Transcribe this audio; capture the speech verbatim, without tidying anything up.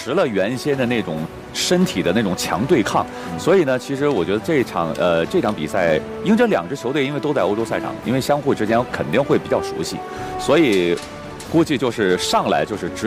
持了原先的那种身体的那种强对抗。所以呢，其实我觉得这场呃这场比赛，因为这两支球队因为都在欧洲赛场，因为相互之间肯定会比较熟悉，所以估计就是上来就是直。